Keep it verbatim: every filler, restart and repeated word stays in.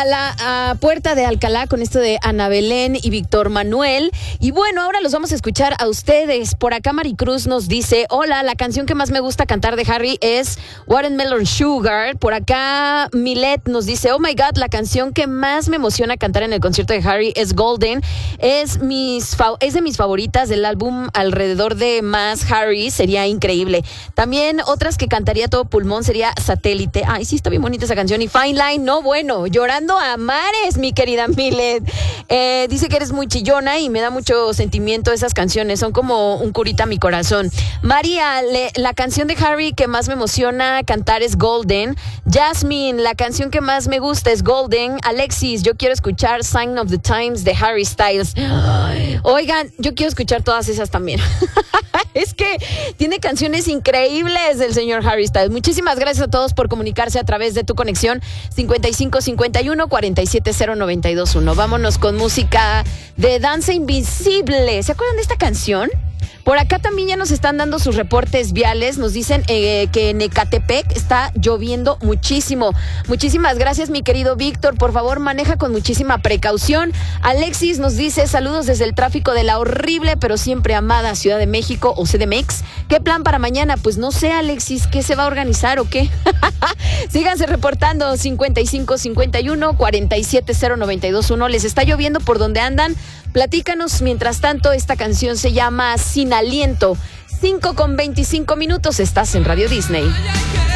a la a puerta de Alcalá con esto de Ana Belén y Víctor Manuel. Y bueno, ahora los vamos a escuchar a ustedes. Por acá Maricruz nos dice, hola, la canción que más me gusta cantar de Harry es Watermelon Sugar. Por acá Milet nos dice, oh my God, la canción que más me emociona cantar en el concierto de Harry es Golden. Es, mis fa- es de mis favoritas del álbum Alrededor de Más Harry. Sería increíble. También otras que cantaría todo pulmón sería Satélite. Ay, sí, está bien bonita esa canción. Y Fine Line, no, bueno, Llorando a mares, mi querida Milet. Eh, dice que eres muy chillona y me da mucho sentimiento esas canciones. Son como un curita a mi corazón. María, le, la canción de Harry que más me emociona cantar es Golden. Jasmine, la canción que más me gusta es Golden. Alexis, yo quiero escuchar Sign of the Times de Harry Styles. Ay, oigan, yo quiero escuchar todas esas también. Es que tiene canciones increíbles del señor Harry Styles. Muchísimas gracias a todos por comunicarse a través de tu conexión cincuenta y cinco cincuenta y uno cuarenta y siete cero noventa y dos uno. Vámonos con música de Danza Invisible. ¿Se acuerdan de esta canción? Por acá también ya nos están dando sus reportes viales. Nos dicen eh, que en Ecatepec está lloviendo muchísimo. Muchísimas gracias, mi querido Víctor. Por favor, maneja con muchísima precaución. Alexis nos dice, saludos desde el tráfico de la horrible pero siempre amada Ciudad de México o C D M X. ¿Qué plan para mañana? Pues no sé, Alexis, ¿qué se va a organizar o qué? Síganse reportando cincuenta y cinco cincuenta y uno cuarenta y siete cero noventa y dos uno. ¿Les está lloviendo por donde andan? Platícanos. Mientras tanto, esta canción se llama Sin Aliento. cinco con veinticinco minutos, estás en Radio Disney.